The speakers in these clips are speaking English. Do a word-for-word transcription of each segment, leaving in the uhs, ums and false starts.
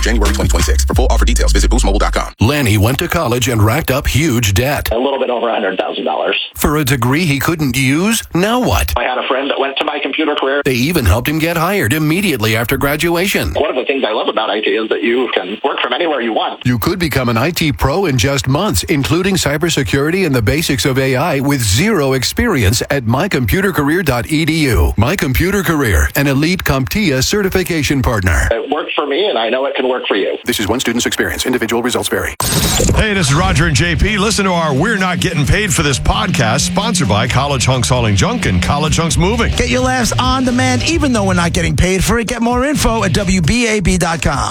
January twenty twenty-six. For full offer details, visit boost mobile dot com. Lanny went to college and racked up huge debt. A little bit over one hundred thousand dollars. For a degree he couldn't use? Now what? I had a friend that went to my computer career. They even helped him get hired immediately after graduation. One of the things I love about I T is that you can work from anywhere you want. You could become an I T pro in just months, including cybersecurity and the basics of A I with zero experience at my computer career dot e d u. My Computer Career, an elite CompTIA certification partner. It worked for me, and I know it can work for you. This is one student's experience. Individual results vary. Hey, this is Roger and J P. Listen to our We're Not Getting Paid for This podcast, sponsored by College Hunks Hauling Junk and College Hunks Moving. Get your laughs on demand, even though we're not getting paid for it. Get more info at W B A B dot com.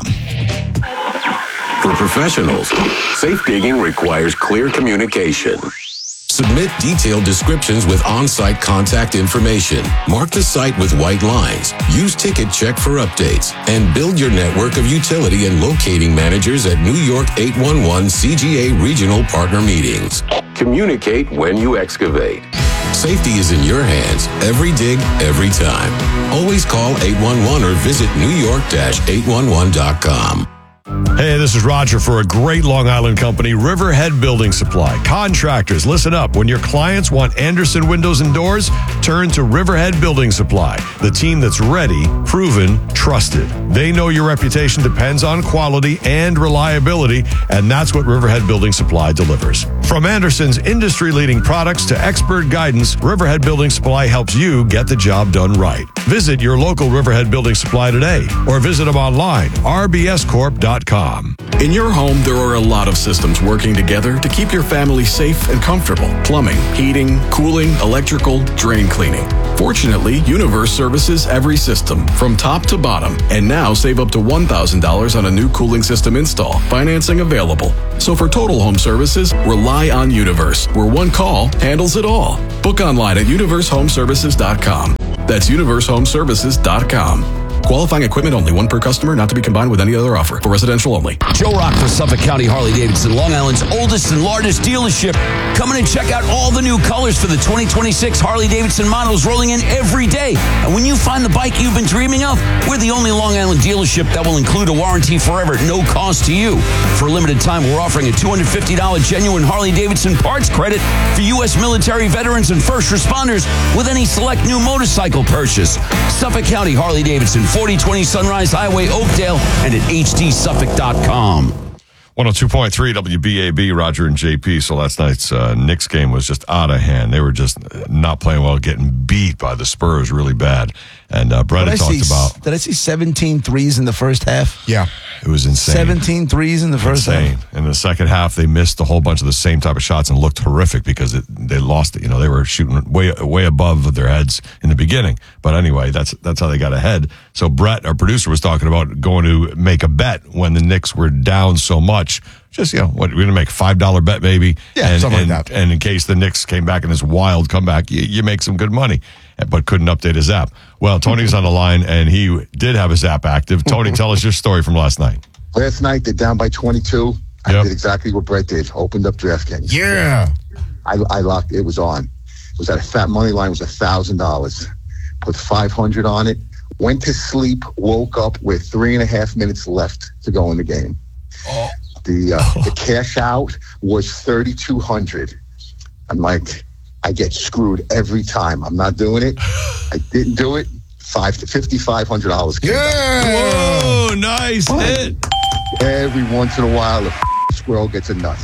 For professionals, safe digging requires clear communication. Submit detailed descriptions with on-site contact information. Mark the site with white lines. Use Ticket Check for updates. And build your network of utility and locating managers at New York eight one one C G A regional partner meetings. Communicate when you excavate. Safety is in your hands. Every dig, every time. Always call eight one one or visit new york dash eight one one dot com. Hey, this is Roger for a great Long Island company, Riverhead Building Supply. Contractors, listen up. When your clients want Andersen windows and doors, turn to Riverhead Building Supply, the team that's ready, proven, trusted. They know your reputation depends on quality and reliability, and that's what Riverhead Building Supply delivers. From Andersen's industry-leading products to expert guidance, Riverhead Building Supply helps you get the job done right. Visit your local Riverhead Building Supply today or visit them online, r b s corp dot com. In your home, there are a lot of systems working together to keep your family safe and comfortable. Plumbing, heating, cooling, electrical, drain cleaning. Fortunately, Universe services every system from top to bottom. And now save up to one thousand dollars on a new cooling system install. Financing available. So for total home services, rely on Universe, where one call handles it all. Book online at universe home services dot com. That's universe home services dot com. Qualifying equipment only, one per customer, not to be combined with any other offer. For residential only. Joe Rock for Suffolk County Harley-Davidson, Long Island's oldest and largest dealership. Come in and check out all the new colors for the twenty twenty-six Harley-Davidson models rolling in every day. And when you find the bike you've been dreaming of, we're the only Long Island dealership that will include a warranty forever at no cost to you. For a limited time, we're offering a two hundred fifty dollars genuine Harley-Davidson parts credit for U S military veterans and first responders with any select new motorcycle purchase. Suffolk County Harley-Davidson, forty twenty Sunrise Highway, Oakdale, and at h d suffolk dot com. one oh two point three W B A B, Roger and J P. So last night's uh, Knicks game was just out of hand. They were just not playing well, getting beat by the Spurs really bad. And uh, Brett had talked see, about... Did I see seventeen threes in the first half? Yeah. It was insane. seventeen threes in the first insane. half. In the second half, they missed a whole bunch of the same type of shots and looked horrific because it, they lost it. You know, they were shooting way way above their heads in the beginning. But anyway, that's that's how they got ahead. So Brett, our producer, was talking about going to make a bet when the Knicks were down so much. Just, you know, what, we're going to make a five dollar bet maybe. Yeah, and, something and, like that. And in case the Knicks came back in this wild comeback, you, you make some good money. But couldn't update his app. Well, Tony's on the line, and he did have his app active. Tony, tell us your story from last night. Last night, they're down by twenty-two. I Yep. did exactly what Brett did. Opened up DraftKings. Yeah. I, I locked, it was on. It was at a fat money line, it was one thousand dollars. Put five hundred on it. Went to sleep, woke up with three and a half minutes left to go in the game. Oh. The, uh, the cash out was thirty-two hundred. I'm like, I get screwed every time. I'm not doing it. I didn't do it. Five to fifty-five hundred dollars. Yeah. Whoa, nice hit. Every once in a while, the f- squirrel gets a nut.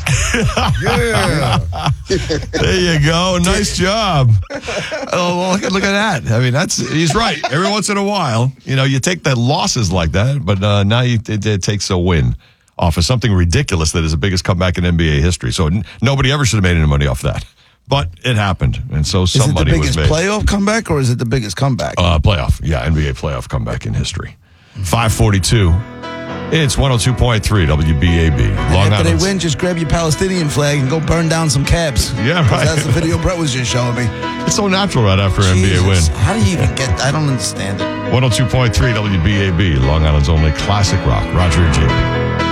Yeah. There you go. Nice job. Oh, well, look, at, look at that. I mean, that's he's right. Every once in a while, you know, you take the losses like that, but uh, now you, it, it takes a win off of something ridiculous that is the biggest comeback in N B A history. So n- nobody ever should have made any money off that. But it happened, and so some Is it the money was biggest made. playoff comeback, or is it the biggest comeback? Uh, playoff, yeah, N B A playoff comeback in history. five forty-two. It's one oh two point three W B A B. Long After Island. they win, just grab your Palestinian flag and go burn down some cabs. Yeah, 'Cause right. That's the video Brett was just showing me. It's so natural right after an N B A win. Jesus, how do you even get I don't understand it. one oh two point three W B A B, Long Island's only classic rock. Roger and J P.